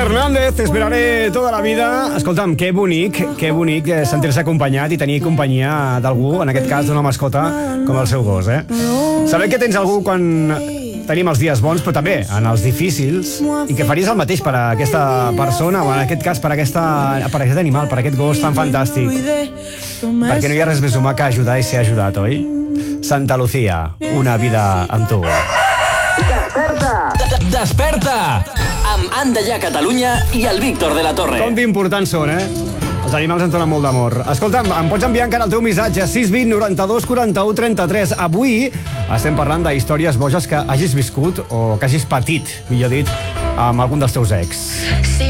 Fernández, te esperaré toda la vida. Escolta'm, que bonic sentir-se acompanyat i tenir companyia d'algú, en aquest cas d'una mascota com el seu gos, Saber que tens algú quan tenim els dies bons, però també en els difícils, i que faries el mateix per a aquesta persona, o en aquest cas per a aquest animal, per a aquest gos tan fantàstic. Perquè no hi ha res més humà que ajudar i ser ajudat, oi? Santa Lucía, una vida amb tu. Desperta! Amb Andalla Catalunya i el Víctor de la Torre. Com d'importants són, Els animals ens donen molt d'amor. Escolta'm, em pots enviar encara el teu missatge 620 92 41 33. Avui estem parlant de històries boges que hagis viscut o que hagis patit, millor dit, amb algun dels teus ex.